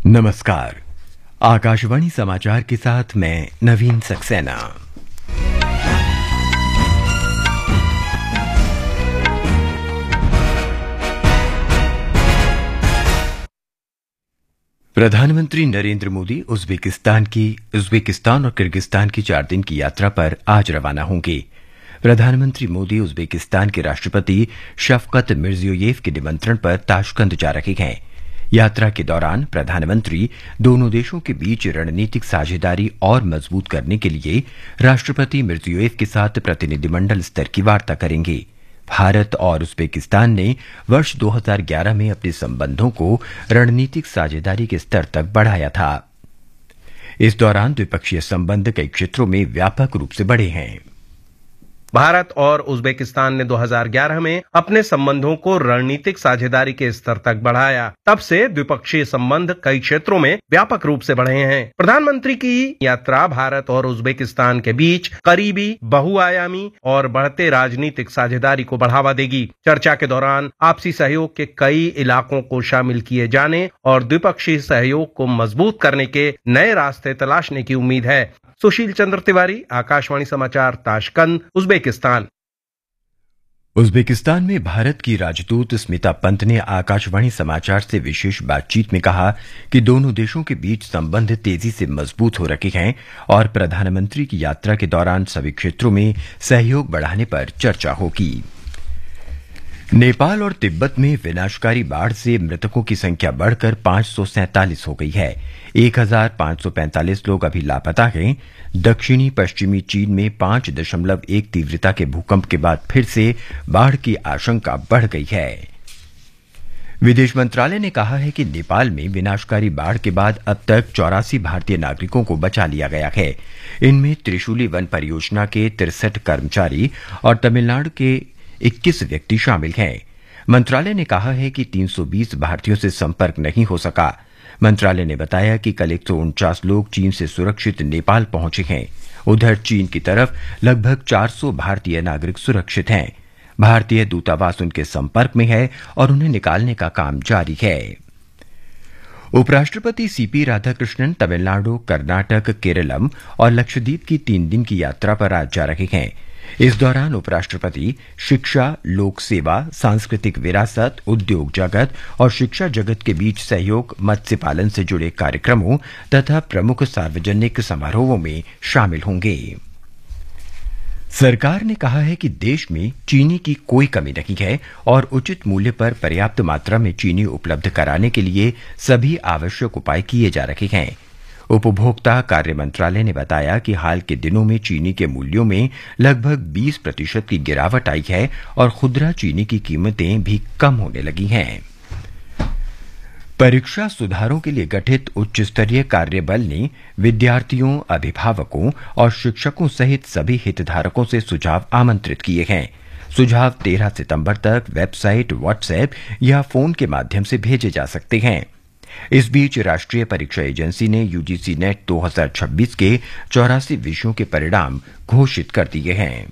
नमस्कार। आकाशवाणी समाचार के साथ मैं नवीन सक्सेना। प्रधानमंत्री नरेंद्र मोदी उज्बेकिस्तान और किर्गिस्तान की 4 दिन की यात्रा पर आज रवाना होंगे। प्रधानमंत्री मोदी उज्बेकिस्तान के राष्ट्रपति शफकत मिर्जियोयेव के निमंत्रण पर ताशकंद जा रहे हैं। यात्रा के दौरान प्रधानमंत्री दोनों देशों के बीच रणनीतिक साझेदारी और मजबूत करने के लिए राष्ट्रपति मिर्जियोयेव के साथ प्रतिनिधिमंडल स्तर की वार्ता करेंगे। भारत और उज्बेकिस्तान ने वर्ष 2011 में अपने संबंधों को रणनीतिक साझेदारी के स्तर तक बढ़ाया था। इस दौरान द्विपक्षीय संबंध कई क्षेत्रों में व्यापक रूप से बढ़े हैं। भारत और उज्बेकिस्तान ने 2011 में अपने संबंधों को रणनीतिक साझेदारी के स्तर तक बढ़ाया। तब से द्विपक्षीय संबंध कई क्षेत्रों में व्यापक रूप से बढ़े हैं। प्रधानमंत्री की यात्रा भारत और उज्बेकिस्तान के बीच करीबी, बहुआयामी और बढ़ते राजनीतिक साझेदारी को बढ़ावा देगी। चर्चा के दौरान आपसी सहयोग के कई इलाकों को शामिल किए जाने और द्विपक्षीय सहयोग को मजबूत करने के नए रास्ते तलाशने की उम्मीद है। सुशील चंद्र तिवारी, आकाशवाणी समाचार, ताशकंद, उज्बेकिस्तान। उज्बेकिस्तान में भारत की राजदूत स्मिता पंत ने आकाशवाणी समाचार से विशेष बातचीत में कहा कि दोनों देशों के बीच संबंध तेजी से मजबूत हो रखे हैं और प्रधानमंत्री की यात्रा के दौरान सभी क्षेत्रों में सहयोग बढ़ाने पर चर्चा होगी। नेपाल और तिब्बत में विनाशकारी बाढ़ से मृतकों की संख्या बढ़कर 547 हो गई है। 1545 लोग अभी लापता हैं। दक्षिणी पश्चिमी चीन में 5.1 तीव्रता के भूकंप के बाद फिर से बाढ़ की आशंका बढ़ गई है। विदेश मंत्रालय ने कहा है कि नेपाल में विनाशकारी बाढ़ के बाद अब तक 84 भारतीय नागरिकों को बचा लिया गया है। इनमें त्रिशूली वन परियोजना के 63 कर्मचारी और तमिलनाडु के 21 व्यक्ति शामिल हैं। मंत्रालय ने कहा है कि 320 भारतीयों से संपर्क नहीं हो सका। मंत्रालय ने बताया कि कल 149 लोग चीन से सुरक्षित नेपाल पहुंचे हैं। उधर चीन की तरफ लगभग 400 भारतीय नागरिक सुरक्षित हैं। भारतीय दूतावास उनके संपर्क में है और उन्हें निकालने का काम जारी है। उपराष्ट्रपति सीपी राधाकृष्णन तमिलनाडु, कर्नाटक, केरलम और लक्षद्वीप की 3 दिन की यात्रा पर आज जा रहे हैं। इस दौरान उपराष्ट्रपति शिक्षा, लोक सेवा, सांस्कृतिक विरासत, उद्योग जगत और शिक्षा जगत के बीच सहयोग, मत्स्य पालन से जुड़े कार्यक्रमों तथा प्रमुख सार्वजनिक समारोहों में शामिल होंगे। सरकार ने कहा है कि देश में चीनी की कोई कमी नहीं है और उचित मूल्य पर पर्याप्त मात्रा में चीनी उपलब्ध कराने के लिए सभी आवश्यक उपाय किए जा रहे हैं। उपभोक्ता कार्य मंत्रालय ने बताया कि हाल के दिनों में चीनी के मूल्यों में लगभग 20% की गिरावट आई है और खुदरा चीनी की कीमतें भी कम होने लगी हैं। परीक्षा सुधारों के लिए गठित उच्च स्तरीय कार्यबल ने विद्यार्थियों, अभिभावकों और शिक्षकों सहित सभी हितधारकों से सुझाव आमंत्रित किए हैं। सुझाव 13 सितंबर तक वेबसाइट, व्हाट्सएप या फोन के माध्यम से भेजे जा सकते हैं। इस बीच राष्ट्रीय परीक्षा एजेंसी ने यूजीसी नेट 2026 के 84 विषयों के परिणाम घोषित कर दिए हैं।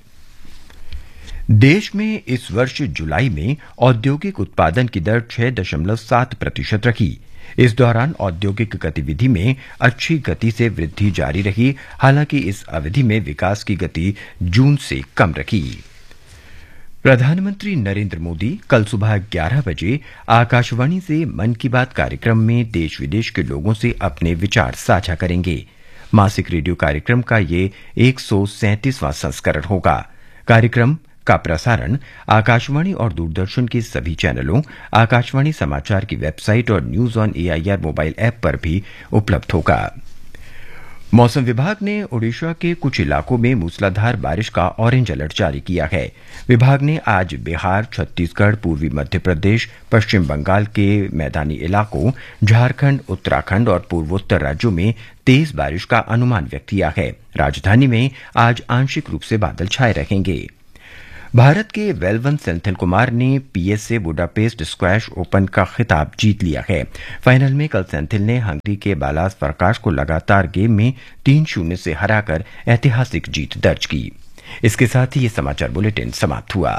देश में इस वर्ष जुलाई में औद्योगिक उत्पादन की दर 6.7% रही। इस दौरान औद्योगिक गतिविधि में अच्छी गति से वृद्धि जारी रही। हालांकि इस अवधि में विकास की गति जून से कम रही। प्रधानमंत्री नरेंद्र मोदी कल सुबह 11 बजे आकाशवाणी से मन की बात कार्यक्रम में देश विदेश के लोगों से अपने विचार साझा करेंगे। मासिक रेडियो कार्यक्रम का ये 137वां संस्करण होगा। कार्यक्रम का प्रसारण आकाशवाणी और दूरदर्शन के सभी चैनलों, आकाशवाणी समाचार की वेबसाइट और news on AIR mobile app पर भी उपलब्ध होगा। मौसम विभाग ने ओडिशा के कुछ इलाकों में मूसलाधार बारिश का ऑरेंज अलर्ट जारी किया है। विभाग ने आज बिहार, छत्तीसगढ़, पूर्वी मध्य प्रदेश, पश्चिम बंगाल के मैदानी इलाकों, झारखंड, उत्तराखंड और पूर्वोत्तर राज्यों में तेज बारिश का अनुमान व्यक्त किया है। राजधानी में आज आंशिक रूप से बादल छाए रहेंगे। भारत के वेलवन सेंथिल कुमार ने पीएसए बुडापेस्ट स्क्वैश ओपन का खिताब जीत लिया है। फाइनल में कल सेंथिल ने हंगरी के बालास फरकाश को लगातार गेम में 3-0 से हराकर ऐतिहासिक जीत दर्ज की। इसके साथ ही ये समाचार बुलेटिन समाप्त हुआ।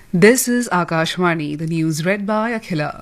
This is Akashvani, the news read by Akhila.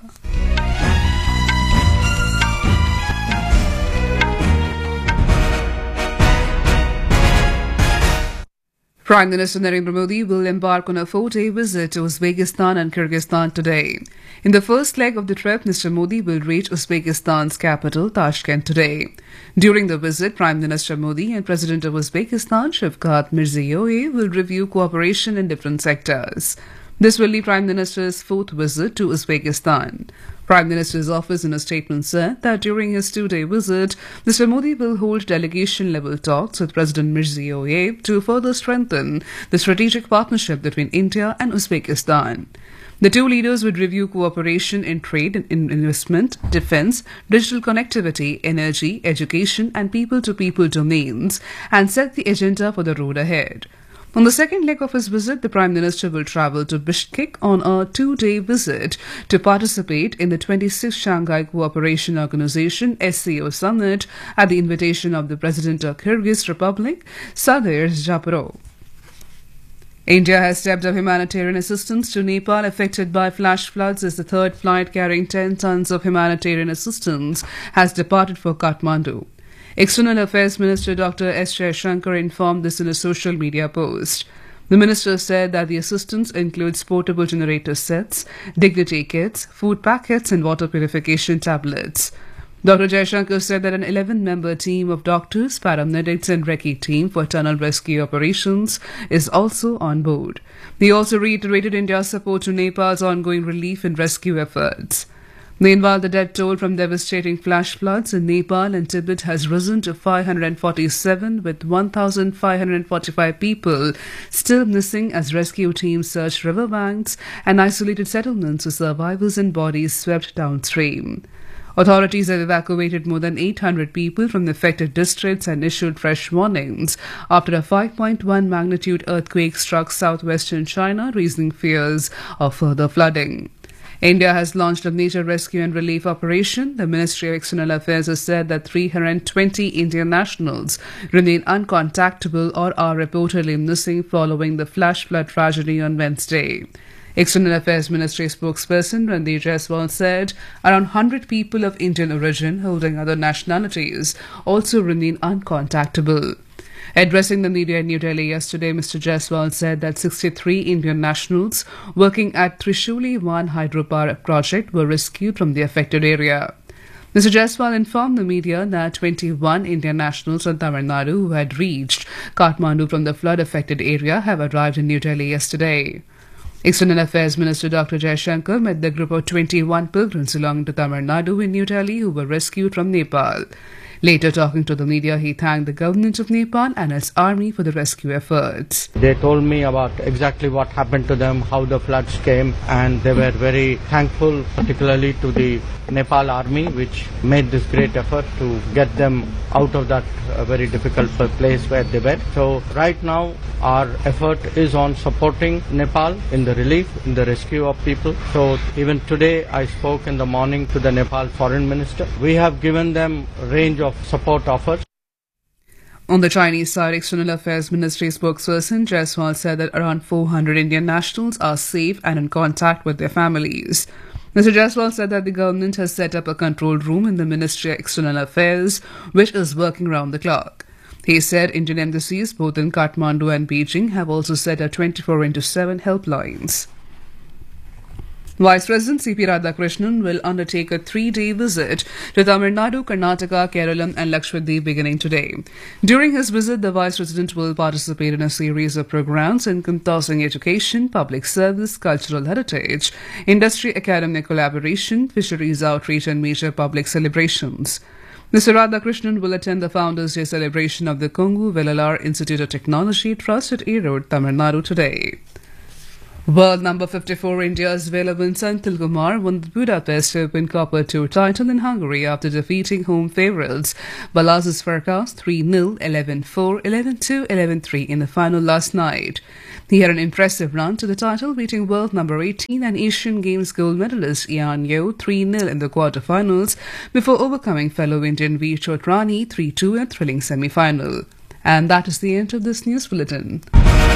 Prime Minister Narendra Modi will embark on a 4-day visit to Uzbekistan and Kyrgyzstan today. In the first leg of the trip, Mr. Modi will reach Uzbekistan's capital, Tashkent, today. During the visit, Prime Minister Modi and President of Uzbekistan, Shavkat Mirziyoyev, will review cooperation in different sectors. This will be Prime Minister's 4th visit to Uzbekistan. Prime Minister's office in a statement said that during his 2-day visit, Mr. Modi will hold delegation-level talks with President Mirziyoyev to further strengthen the strategic partnership between India and Uzbekistan. The two leaders would review cooperation in trade and investment, defense, digital connectivity, energy, education, and people-to-people domains, and set the agenda for the road ahead. On the second leg of his visit, the Prime Minister will travel to Bishkek on a 2-day visit to participate in the 26th Shanghai Cooperation Organization SCO Summit at the invitation of the President of Kyrgyz Republic, Sadir Japarov. India has stepped up humanitarian assistance to Nepal affected by flash floods as the third flight carrying 10 tons of humanitarian assistance has departed for Kathmandu. External Affairs Minister Dr. S. Jaishankar informed this in a social media post. The minister said that the assistance includes portable generator sets, dignity kits, food packets, and water purification tablets. Dr. Jaishankar said that an 11-member team of doctors, paramedics, and recce team for tunnel rescue operations is also on board. He also reiterated India's support to Nepal's ongoing relief and rescue efforts. Meanwhile, the death toll from devastating flash floods in Nepal and Tibet has risen to 547, with 1,545 people still missing as rescue teams search riverbanks and isolated settlements with survivors and bodies swept downstream. Authorities have evacuated more than 800 people from the affected districts and issued fresh warnings after a 5.1 magnitude earthquake struck southwestern China, raising fears of further flooding. India has launched a major rescue and relief operation. The Ministry of External Affairs has said that 320 Indian nationals remain uncontactable or are reportedly missing following the flash flood tragedy on Wednesday. External Affairs Ministry spokesperson Randeep Jaiswal said around 100 people of Indian origin holding other nationalities also remain uncontactable. Addressing the media in New Delhi yesterday, Mr. Jaiswal said that 63 Indian nationals working at Trishuli 1 hydropower project were rescued from the affected area. Mr. Jaiswal informed the media that 21 Indian nationals from Tamil Nadu who had reached Kathmandu from the flood-affected area have arrived in New Delhi yesterday. External Affairs Minister Dr. Jaishankar met the group of 21 pilgrims belonging to Tamil Nadu in New Delhi who were rescued from Nepal. Later, talking to the media, he thanked the government of Nepal and its army for the rescue efforts. They told me about exactly what happened to them, how the floods came, and they were very thankful, particularly to the Nepal army, which made this great effort to get them out of that very difficult place where they were. So right now, our effort is on supporting Nepal in the relief, in the rescue of people. So even today, I spoke in the morning to the Nepal Foreign Minister. We have given them a range of support offers. On the Chinese side, External Affairs Ministry spokesperson Jaiswal said that around 400 Indian nationals are safe and in contact with their families. Mr. Jaiswal said that the government has set up a control room in the Ministry of External Affairs, which is working round the clock. He said Indian embassies both in Kathmandu and Beijing have also set up 24/7 helplines. Vice President C.P. Radhakrishnan will undertake a 3-day visit to Tamil Nadu, Karnataka, Kerala and Lakshadweep beginning today. During his visit, the Vice President will participate in a series of programs encompassing education, public service, cultural heritage, industry academic collaboration, fisheries outreach and major public celebrations. Mr. Radhakrishnan will attend the Founders' Day celebration of the Kongu Vellalar Institute of Technology Trust at Erode, Tamil Nadu today. World number 54 India's Velavan Senthil Kumar won the Budapest Open Copper Tour title in Hungary after defeating home favourites Balazs Farkas 3-0, 11-4, 11-2, 11-3 in the final last night. He had an impressive run to the title, beating world number 18 and Asian Games gold medalist Ian Yeo 3-0 in the quarterfinals before overcoming fellow Indian Veer Chotrani 3-2 in a thrilling semi-final. And that is the end of this news bulletin.